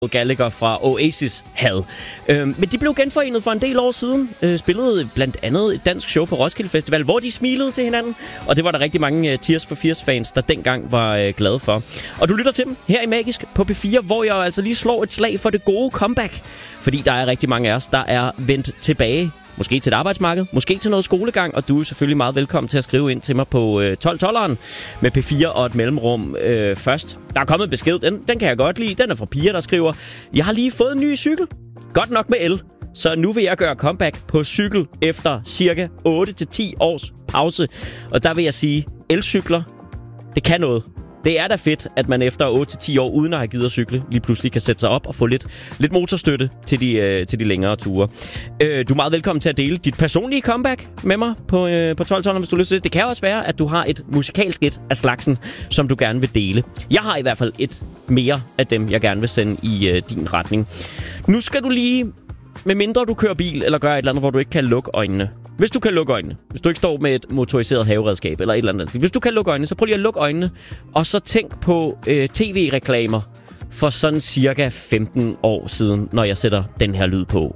Gallagher fra Oasis havde. Men de blev genforenet for en del år siden. Spillede blandt andet et dansk show på Roskilde Festival, hvor de smilede til hinanden. Og det var der rigtig mange Tears for Fears-fans, der dengang var glade for. Og du lytter til dem her i Magisk på P4, hvor jeg altså lige slår et slag for det gode comeback. Fordi der er rigtig mange af os, der er vendt tilbage. Måske til et arbejdsmarked, måske til noget skolegang, og du er selvfølgelig meget velkommen til at skrive ind til mig på 1212'eren med P4 og et mellemrum først. Der er kommet en besked, den kan jeg godt lide. Den er fra Pia, der skriver: Jeg har lige fået en ny cykel. Godt nok med el. Så nu vil jeg gøre comeback på cykel efter cirka 8-10 års pause. Og der vil jeg sige, elcykler, det kan noget. Det er da fedt, at man efter 8-10 år, uden at have givet at cykle, lige pludselig kan sætte sig op og få lidt motorstøtte til de længere ture. Du er meget velkommen til at dele dit personlige comeback med mig på 12-12'eren, hvis du har lyst til det. Det kan også være, at du har et musikalsk et af slagsen, som du gerne vil dele. Jeg har i hvert fald et mere af dem, jeg gerne vil sende i din retning. Nu skal du lige, medmindre du kører bil eller gør et eller andet, hvor du ikke kan lukke øjnene. Hvis du kan lukke øjnene, hvis du ikke står med et motoriseret haveredskab eller et eller andet. Hvis du kan lukke øjnene, så prøv lige at lukke øjnene. Og så tænk på tv-reklamer for sådan cirka 15 år siden, når jeg sætter den her lyd på.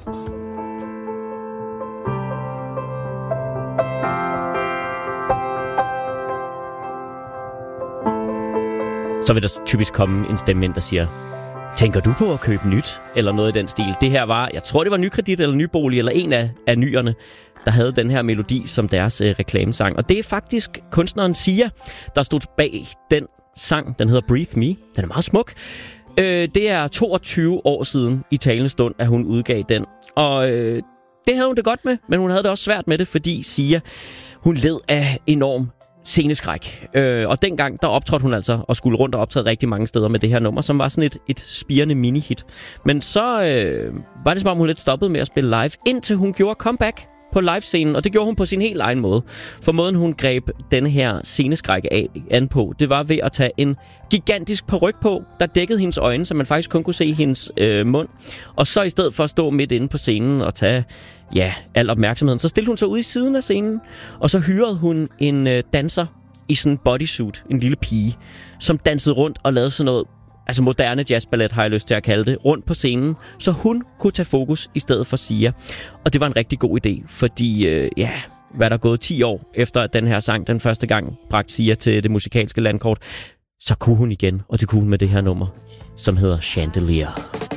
Så vil der typisk komme en stemme ind, der siger: Tænker du på at købe nyt? Eller noget i den stil. Det her var, jeg tror det var Nykredit eller Nybolig, eller en af nyerne, der havde den her melodi som deres reklamesang. Og det er faktisk kunstneren Sia, der stod bag den sang. Den hedder Breathe Me. Den er meget smuk. Det er 22 år siden i talende stund, at hun udgav den. Og det havde hun det godt med, men hun havde det også svært med det, fordi Sia, hun led af enorm sceneskræk. Og dengang, der optrådte hun altså og skulle rundt og optræde rigtig mange steder med det her nummer, som var sådan et spirende mini-hit. Men så var det som om, hun lidt stoppede med at spille live, indtil hun gjorde comeback på livescenen, og det gjorde hun på sin helt egen måde. For måden, hun greb denne her sceneskræk an på, det var ved at tage en gigantisk paryk på, der dækkede hendes øjne, så man faktisk kun kunne se hendes mund. Og så i stedet for at stå midt inde på scenen og tage al opmærksomheden, så stillede hun sig ude i siden af scenen, og så hyrede hun en danser i sådan en bodysuit, en lille pige, som dansede rundt og lavede sådan noget, altså moderne jazzballet har jeg lyst til at kalde det, rundt på scenen, så hun kunne tage fokus i stedet for Sia. Og det var en rigtig god idé, fordi hvad der er gået 10 år efter at den her sang den første gang bragte Sia til det musikalske landkort, så kunne hun igen, og det kunne hun med det her nummer, som hedder Chandelier.